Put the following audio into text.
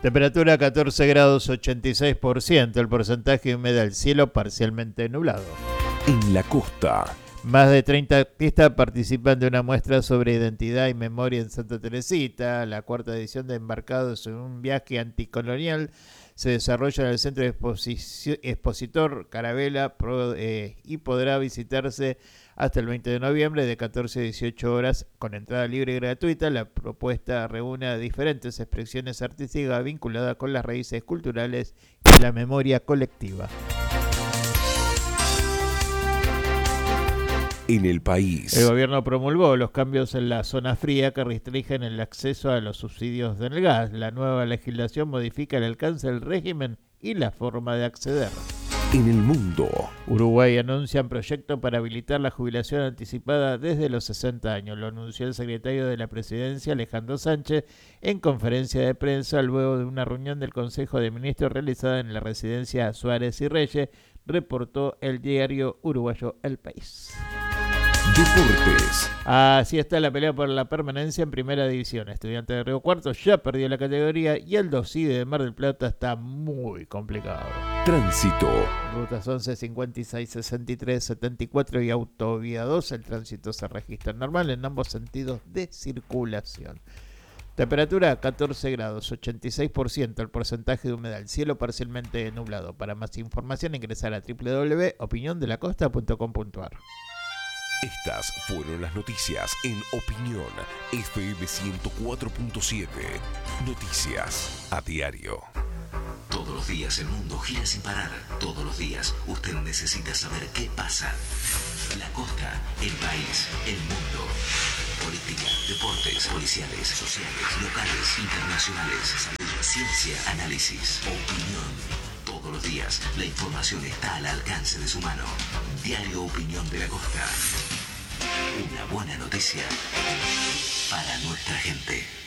Temperatura 14 grados 86%, el porcentaje de humedad del cielo parcialmente nublado. En la costa. Más de 30 artistas participan de una muestra sobre identidad y memoria en Santa Teresita. La cuarta edición de Embarcados en un viaje anticolonial se desarrolla en el Centro Expositor Carabela y podrá visitarse hasta el 20 de noviembre de 14 a 18 horas con entrada libre y gratuita. La propuesta reúne diferentes expresiones artísticas vinculadas con las raíces culturales y la memoria colectiva. En el país. El gobierno promulgó los cambios en la zona fría que restringen el acceso a los subsidios del gas. La nueva legislación modifica el alcance del régimen y la forma de acceder. En el mundo. Uruguay anuncia un proyecto para habilitar la jubilación anticipada desde los 60 años. Lo anunció el secretario de la Presidencia, Alejandro Sánchez, en conferencia de prensa luego de una reunión del Consejo de Ministros realizada en la residencia Suárez y Reyes, reportó el diario uruguayo El País. Deportes. Así está la pelea por la permanencia en primera división. Estudiantes de Río Cuarto ya perdió la categoría y el Docide de Mar del Plata está muy complicado. Tránsito. Rutas 11, 56, 63, 74 y Autovía 2. El tránsito se registra normal en ambos sentidos de circulación. Temperatura 14 grados, 86%, el porcentaje de humedad, el cielo parcialmente nublado. Para más información ingresar a www.opiniondelacosta.com.ar. Estas fueron las noticias en Opinión FM 104.7. Noticias a diario. Todos los días el mundo gira sin parar. Todos los días usted necesita saber qué pasa. La costa, el país, el mundo. Política, deportes, policiales, sociales, locales, internacionales, salud, ciencia, análisis, opinión. Todos los días la información está al alcance de su mano. Diario Opinión de la Costa. Una buena noticia para nuestra gente.